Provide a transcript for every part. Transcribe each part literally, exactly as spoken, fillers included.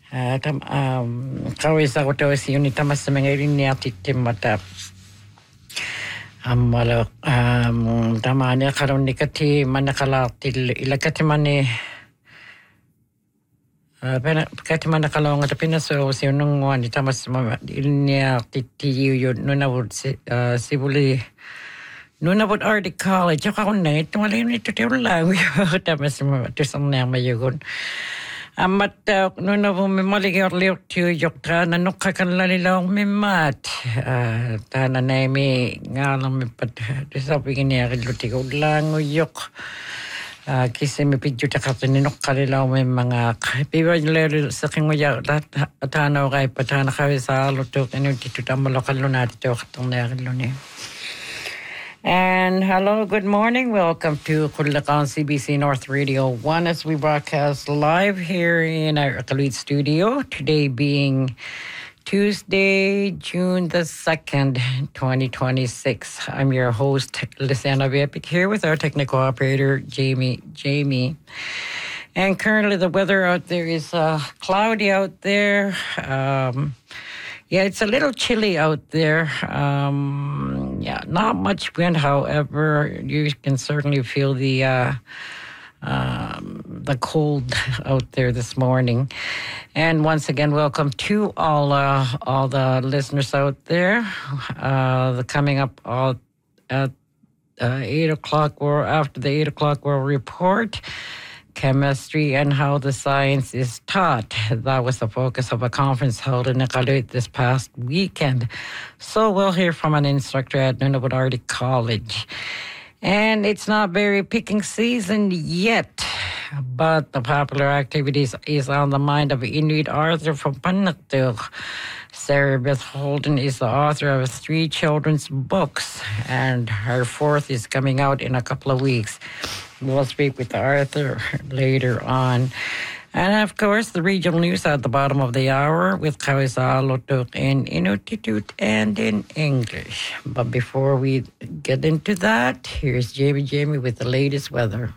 Uh, tam, um, kawis ako to si yun itamas sa mga rin niya titimata. Um, wala, um, tama niya karon ni kati manakalatil ilakati mani uh, kati manakalaw nga tapina so si yun nung wani tamas niya titiyo yun nunawod si uh, sibuli nunawod Arctic College ako ako na ito wala yun ito tayo lang tamas ito sa mga mayugon amat uh, nunawod may maligay liw tiyo yok ta nanukha kan lalilaw may mat uh, ta nanay may nga lang may pat sabi niya kiluti ko lang yok uh, kasi may pidyo ta ka ninukha lilaw may mga piwa nila sa kinguya tanaw kay patana kawin sa lutok ano dito tamalo kalo natin katong na kalo niya. And hello, good morning. Welcome to Kulakan C B C North Radio one as we broadcast live here in our Khalid studio. Today being Tuesday, June the second, twenty twenty-six. I'm your host, Lysana Vepik, here with our technical operator, Jamie. Jamie. And currently the weather out there is uh, cloudy out there. Um... Yeah, it's a little chilly out there. Um, yeah, not much wind, however, you can certainly feel the uh, um, the cold out there this morning. And once again, welcome to all uh, all the listeners out there. Uh, the coming up all at uh, eight o'clock or after the eight o'clock World Report. Chemistry and how the science is taught. That was the focus of a conference held in Iqaluit this past weekend. So we'll hear from an instructor at Nunavut Arctic College. And it's not berry picking season yet, but the popular activities is on the mind of Inuit Arthur from Panaktuk. Sarah Beth Holden is the author of three children's books, and her fourth is coming out in a couple of weeks. We'll speak with Arthur later on. And of course, the regional news at the bottom of the hour with Kawisa Lotuk in Inuktitut and in English. But before we get into that, here's Jamie Jamie with the latest weather.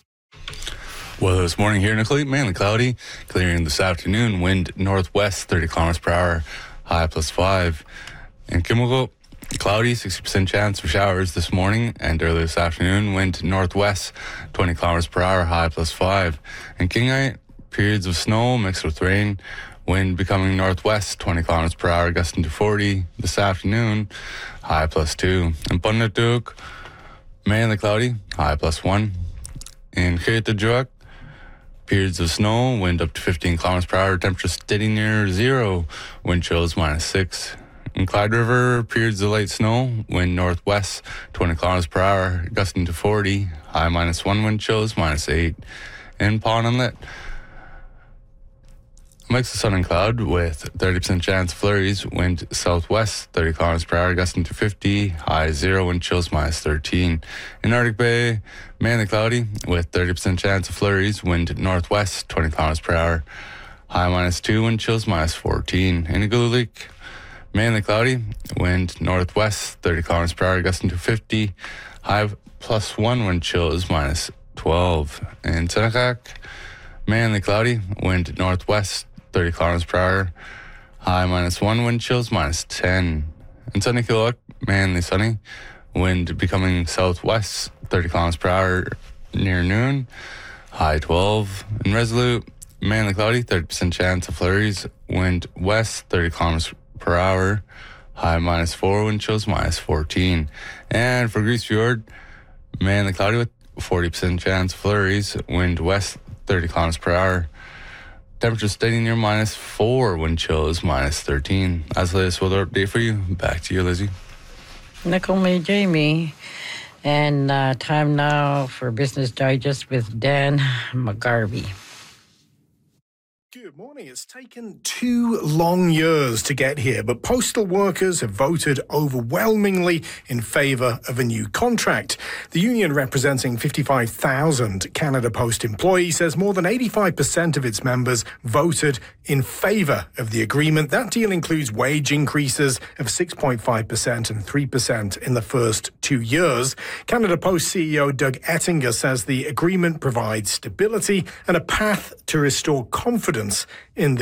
Weather this morning here in Iqaluit, mainly cloudy. Clearing this afternoon, wind northwest, thirty kilometers per hour, high plus five. In Kimilgo, cloudy, sixty percent chance for showers this morning and early this afternoon. Wind northwest, twenty kilometers per hour, high plus five. In Kingite, periods of snow mixed with rain. Wind becoming northwest, twenty kilometers per hour, gusting to forty this afternoon, high plus two. In Punnatuk, mainly cloudy, high plus one. In Khaytajuak, periods of snow, wind up to fifteen kilometers per hour, temperature steady near zero, wind chills minus six. In Clyde River, periods of light snow, wind northwest, twenty kilometers per hour, gusting to forty, high minus one, wind chills minus eight. In Pond Inlet, mix of sun and cloud with thirty percent chance of flurries, wind southwest, thirty kilometers per hour, gusting to fifty, high zero, wind chills minus thirteen. In Arctic Bay, mainly cloudy with thirty percent chance of flurries, wind northwest, twenty kilometers per hour, high minus two, wind chills minus fourteen. In Iqaluit, mainly cloudy, wind northwest, thirty kilometers per hour, gusting to fifty, high plus one, wind chills minus twelve. In Senakak, mainly cloudy, wind northwest, thirty kilometers per hour, high minus one, wind chills minus ten. In Sunny Killock, mainly sunny, wind becoming southwest, thirty kilometers per hour near noon, high twelve. In Resolute, mainly cloudy, thirty percent chance of flurries, wind west, thirty kilometers per hour, high minus four, wind chills minus fourteen. And for Grise Fjord, mainly cloudy with forty percent chance of flurries, wind west, thirty kilometers per hour, temperature steady near minus four, wind chills minus thirteen. That's the latest weather update for you. Back to you, Lizzie. Nicole May Jamie. And uh, time now for Business Digest with Dan McGarvey. Good morning. It's taken two long years to get here, but postal workers have voted overwhelmingly in favour of a new contract. The union, representing fifty-five thousand Canada Post employees, says more than eighty-five percent of its members voted in favour of the agreement. That deal includes wage increases of six point five percent and three percent in the first two years. Canada Post C E O Doug Ettinger says the agreement provides stability and a path to restore confidence in the